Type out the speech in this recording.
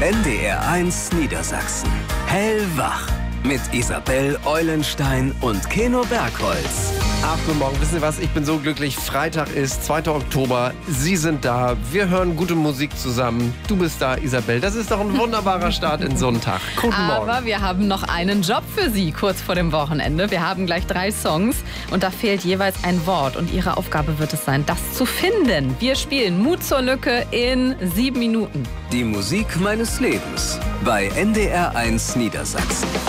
NDR1 Niedersachsen. Hellwach mit Isabel Eulenstein und Keno Bergholz. Ach, guten Morgen. Wissen Sie was? Ich bin so glücklich. Freitag ist 2. Oktober. Sie sind da. Wir hören gute Musik zusammen. Du bist da, Isabel. Das ist doch ein wunderbarer Start in so einen Tag. Guten Morgen. Aber wir haben noch einen Job für Sie kurz vor dem Wochenende. Wir haben gleich 3 Songs und da fehlt jeweils ein Wort. Und Ihre Aufgabe wird es sein, das zu finden. Wir spielen Mut zur Lücke in 7 Minuten. Die Musik meines Lebens bei NDR1 Niedersachsen.